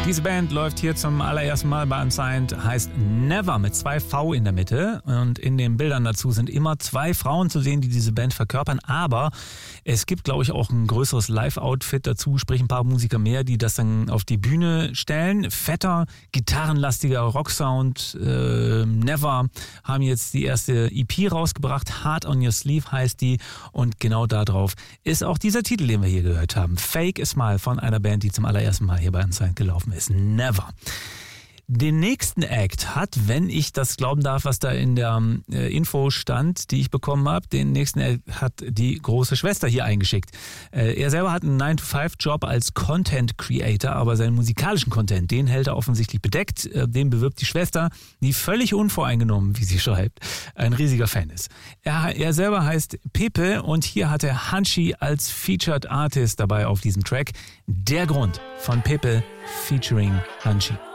Diese Band läuft hier zum allerersten Mal bei Unsigned, heißt Never mit 2 V in der Mitte. Und in den Bildern dazu sind immer 2 Frauen zu sehen, die diese Band verkörpern. Aber es gibt, glaube ich, auch ein größeres Live-Outfit dazu, sprich ein paar Musiker mehr, die das dann auf die Bühne stellen. Fetter, gitarrenlastiger Rocksound. Never haben jetzt die erste EP rausgebracht. Heart on Your Sleeve heißt die. Und genau da drauf ist auch dieser Titel, den wir hier gehört haben. Fake a Smile von einer Band, die zum allerersten Mal hier bei Unsigned gelaufen ist. Never. Den nächsten Act hat, wenn ich das glauben darf, was da in der Info stand, die ich bekommen habe, den nächsten Act hat die große Schwester hier eingeschickt. Er selber hat einen 9-to-5-Job als Content Creator, aber seinen musikalischen Content, den hält er offensichtlich bedeckt. Den bewirbt die Schwester, die völlig unvoreingenommen, wie sie schreibt, ein riesiger Fan ist. Er selber heißt Pepe und hier hat er Hanshi als Featured Artist dabei auf diesem Track. Der Grund von Pepe featuring Hanshi.